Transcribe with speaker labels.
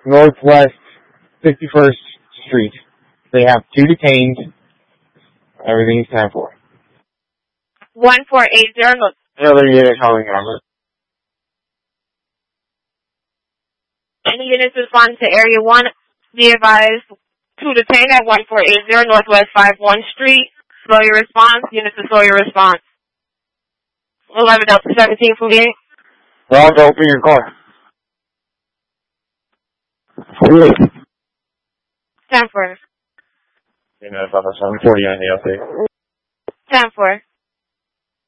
Speaker 1: Northwest 51st Street. They have 2 detained. Everything's time for.
Speaker 2: 1480.
Speaker 1: Another unit calling number.
Speaker 2: Any units responding to Area 1, be advised to detain at 1480 Northwest 51 Street. Slow your response. Units to slow your response. 11 Delta 17 from me.
Speaker 1: Well, to open your car.
Speaker 2: 10-4.
Speaker 1: You know, about 740 on the update.
Speaker 2: 10-4.